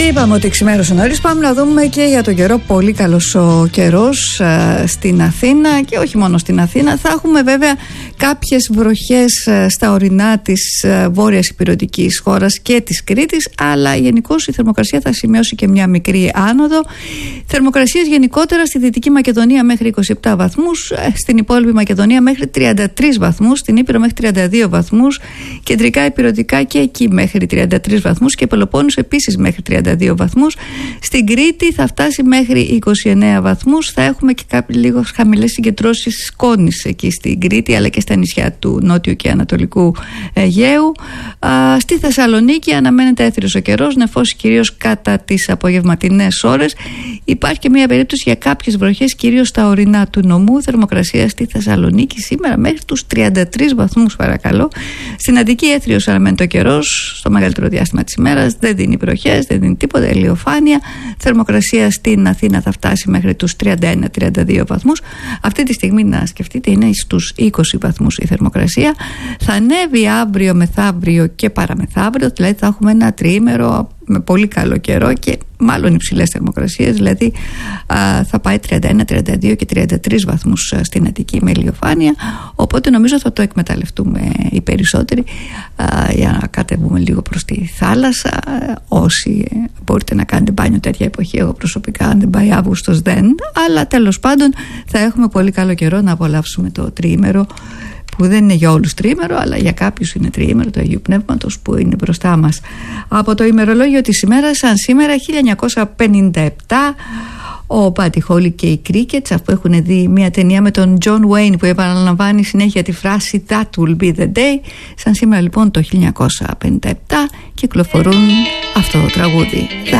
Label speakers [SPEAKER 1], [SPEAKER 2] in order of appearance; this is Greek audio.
[SPEAKER 1] Είπαμε ότι ξημέρωσε νωρίς. Πάμε να δούμε και για τον καιρό. Πολύ καλός ο καιρός στην Αθήνα και όχι μόνο στην Αθήνα. Θα έχουμε βέβαια κάποιες βροχές στα ορεινά της βόρειας ηπειρωτικής χώρας και της Κρήτης, αλλά γενικώς η θερμοκρασία θα σημειώσει και μια μικρή άνοδο. Θερμοκρασίες γενικότερα στη Δυτική Μακεδονία μέχρι 27 βαθμούς, στην υπόλοιπη Μακεδονία μέχρι 33 βαθμούς, στην Ήπειρο μέχρι 32 βαθμούς, κεντρικά ηπειρωτικά και εκεί μέχρι 33 βαθμούς και Πελοπόννησο επίσης μέχρι 32 βαθμούς. Στην Κρήτη θα φτάσει μέχρι 29 βαθμούς. Θα έχουμε και λίγο χαμηλές συγκεντρώσεις σκόνης εκεί στην Κρήτη, αλλά και στα νησιά του νότιου και ανατολικού Αιγαίου. Στη Θεσσαλονίκη αναμένεται έθριος ο καιρός, νεφώσει κυρίως κατά τις απογευματινές ώρες. Υπάρχει και μια περίπτωση για κάποιες βροχές, κυρίως στα ορεινά του νομού. Θερμοκρασία στη Θεσσαλονίκη σήμερα μέχρι τους 33 βαθμούς, παρακαλώ. Στην Αττική έθριος αναμένεται ο καιρός στο μεγαλύτερο διάστημα της ημέρας. Δεν δίνει βροχές, δεν δίνει τίποτα, ηλιοφάνεια. Θερμοκρασία στην Αθήνα θα φτάσει μέχρι τους 31-32 βαθμούς. Αυτή τη στιγμή, να σκεφτείτε, είναι στους 20 βαθμούς η θερμοκρασία. Θα ανέβει αύριο, μεθαύριο και παραμεθαύριο, δηλαδή θα έχουμε ένα τριήμερο με πολύ καλό καιρό και μάλλον υψηλές θερμοκρασίες, δηλαδή θα πάει 31, 32 και 33 βαθμούς στην Αττική με ηλιοφάνεια, οπότε νομίζω θα το εκμεταλλευτούμε οι περισσότεροι για να κατεβούμε λίγο προς τη θάλασσα. Όσοι μπορείτε να κάνετε μπάνιο τέτοια εποχή, εγώ προσωπικά αν δεν πάει Αύγουστος δεν, αλλά τέλος πάντων θα έχουμε πολύ καλό καιρό να απολαύσουμε το τριήμερο, που δεν είναι για όλους τριήμερο, αλλά για κάποιους είναι τριήμερο του Αγίου Πνεύματος που είναι μπροστά μας. Από το ημερολόγιο της ημέρας, σαν σήμερα 1957, ο Buddy Holly και οι Crickets, αφού έχουν δει μια ταινία με τον John Wayne που επαναλαμβάνει συνέχεια τη φράση That will be the day, σαν σήμερα λοιπόν το 1957 κυκλοφορούν αυτό το τραγούδι.